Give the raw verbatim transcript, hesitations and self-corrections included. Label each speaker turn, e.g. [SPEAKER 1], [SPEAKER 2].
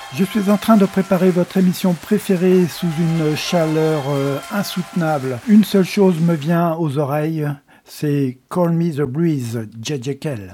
[SPEAKER 1] Je suis en train de préparer votre émission préférée sous une chaleur euh, insoutenable. Une seule chose me vient aux oreilles, c'est Call Me the Breeze, J J. Cale.